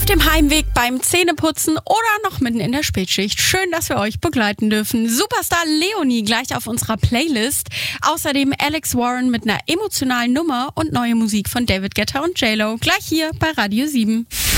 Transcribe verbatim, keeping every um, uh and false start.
dem Heimweg, beim Zähneputzen oder noch mitten in der Spätschicht. Schön, dass wir euch begleiten dürfen. Superstar Leonie gleich auf unserer Playlist. Außerdem Alex Warren mit einer emotionalen Nummer und neue Musik von David Guetta und J Lo. Gleich hier bei Radio sieben.